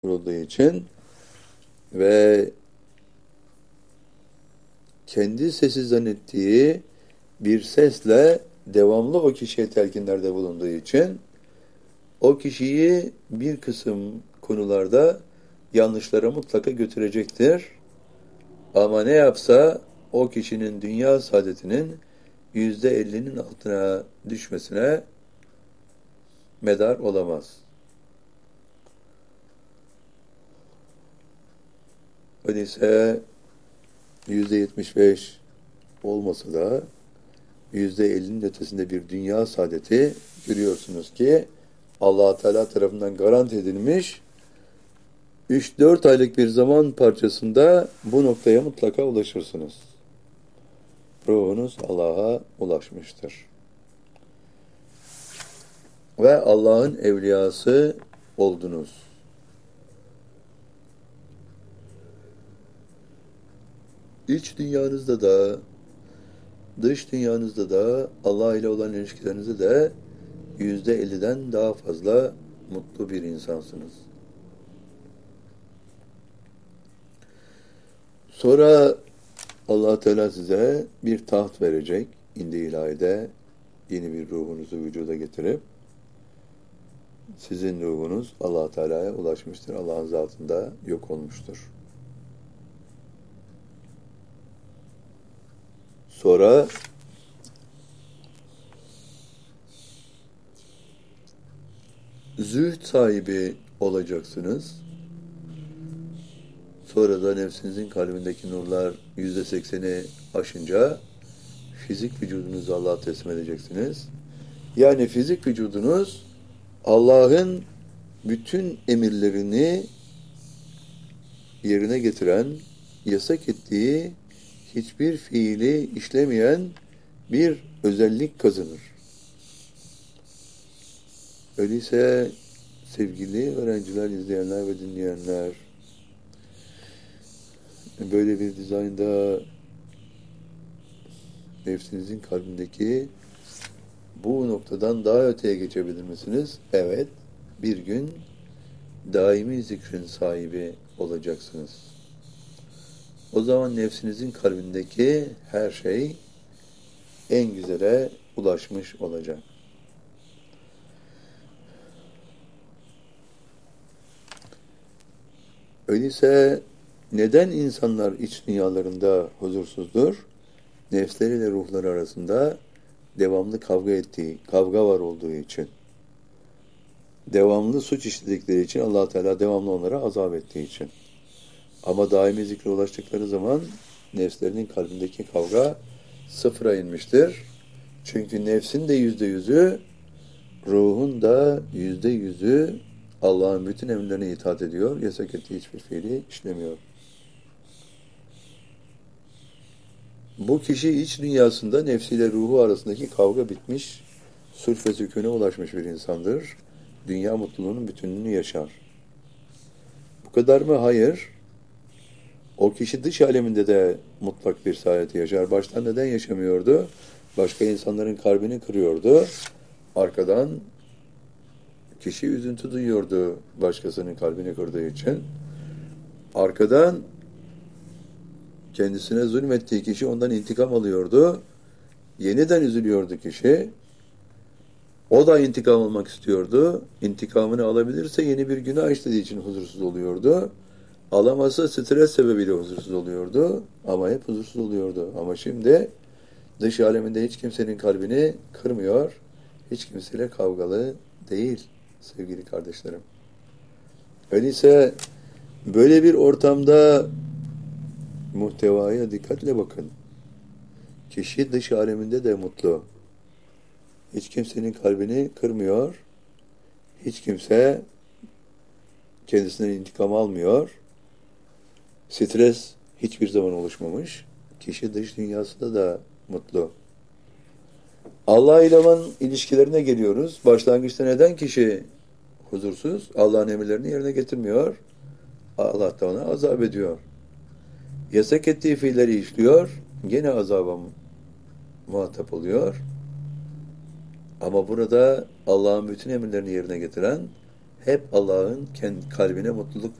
olduğu için ve kendi sesi zannettiği bir sesle devamlı o kişiye telkinlerde bulunduğu için o kişiyi bir kısım konularda yanlışlara mutlaka götürecektir. Ama ne yapsa o kişinin dünya saadetinin %50'nin altına düşmesine medar olamaz. Öyleyse %75 olmasa da %50'nin ötesinde bir dünya saadeti görüyorsunuz ki Allah Teala tarafından garanti edilmiş 3-4 aylık bir zaman parçasında bu noktaya mutlaka ulaşırsınız. Ruhunuz Allah'a ulaşmıştır. Ve Allah'ın evliyası oldunuz. İç dünyanızda da, dış dünyanızda da, Allah ile olan ilişkilerinizde de %50'den daha fazla mutlu bir insansınız. Sonra Allah Teala size bir taht verecek indi ilahide, yeni bir ruhunuzu vücuda getirip sizin ruhunuz Allah Teala'ya ulaşmıştır. Allah'ın zatında yok olmuştur. Sonra zühd sahibi olacaksınız. Sonra da nefsinizin kalbindeki nurlar %80'i aşınca fizik vücudunuzu Allah'a teslim edeceksiniz. Yani fizik vücudunuz Allah'ın bütün emirlerini yerine getiren, yasak ettiği hiçbir fiili işlemeyen bir özellik kazanır. Öyleyse sevgili öğrenciler, izleyenler ve dinleyenler, böyle bir dizaynda nefsinizin kalbindeki bu noktadan daha öteye geçebilir misiniz? Evet, bir gün daimi zikrin sahibi olacaksınız. O zaman nefsinizin kalbindeki her şey en güzele ulaşmış olacak. Öyleyse neden insanlar iç dünyalarında huzursuzdur? Nefsleriyle ruhları arasında devamlı kavga var olduğu için. Devamlı suç işledikleri için Allah Teala devamlı onlara azap ettiği için. Ama daimi zikre ulaştıkları zaman nefslerinin kalbindeki kavga sıfıra inmiştir. Çünkü nefsin de %100'ü, ruhun da %100'ü Allah'ın bütün emirlerine itaat ediyor. Yasak ettiği hiçbir fiili işlemiyor. Bu kişi iç dünyasında nefsiyle ruhu arasındaki kavga bitmiş, sulh ve sükûne ulaşmış bir insandır. Dünya mutluluğunun bütününü yaşar. Bu kadar mı? Hayır. O kişi dış aleminde de mutlak bir saadeti yaşar. Baştan neden yaşamıyordu? Başka insanların kalbini kırıyordu. Arkadan kişi üzüntü duyuyordu başkasının kalbini kırdığı için. Arkadan kendisine zulmettiği kişi ondan intikam alıyordu. Yeniden üzülüyordu kişi. O da intikam almak istiyordu. İntikamını alabilirse yeni bir günah işlediği için huzursuz oluyordu. Alamazsa stres sebebiyle huzursuz oluyordu. Ama hep huzursuz oluyordu. Ama şimdi dış aleminde hiç kimsenin kalbini kırmıyor. Hiç kimseyle kavgalı değil sevgili kardeşlerim. Öyleyse böyle bir ortamda muhtevaya dikkatle bakın. Kişi dış aleminde de mutlu. Hiç kimsenin kalbini kırmıyor. Hiç kimse kendisinden intikam almıyor. Stres hiçbir zaman oluşmamış. Kişi dış dünyasında da mutlu. Allah ile olan ilişkilerine geliyoruz. Başlangıçta neden kişi huzursuz? Allah'ın emirlerini yerine getirmiyor. Allah da ona azap ediyor. Yasak ettiği fiilleri işliyor. Gene azaba muhatap oluyor. Ama burada Allah'ın bütün emirlerini yerine getiren, hep Allah'ın kendi kalbine mutluluk